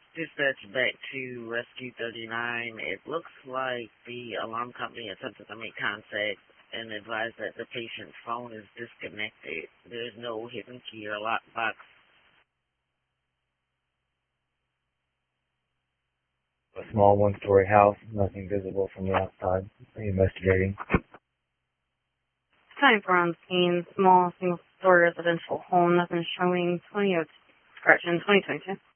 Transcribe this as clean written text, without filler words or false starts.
Dispatch back to Rescue 39. It looks like the alarm company attempted to make contact and advised that the patient's phone is disconnected. There's no hidden key or lockbox. A small one-story house, nothing visible from the outside. Are you investigating? Time for on scene, small single-story residential home, nothing showing, 2022.